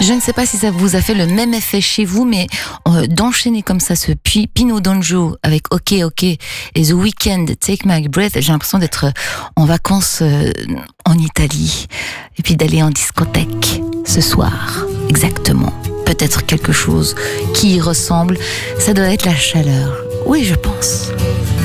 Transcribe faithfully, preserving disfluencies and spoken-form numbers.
Je ne sais pas si ça vous a fait le même effet chez vous, mais euh, d'enchaîner comme ça ce Pi- Pino Danjo avec OK OK et The Weeknd, Take My Breath, j'ai l'impression d'être en vacances euh, en Italie et puis d'aller en discothèque ce soir, exactement. Peut-être quelque chose qui y ressemble, ça doit être la chaleur. Oui, je pense.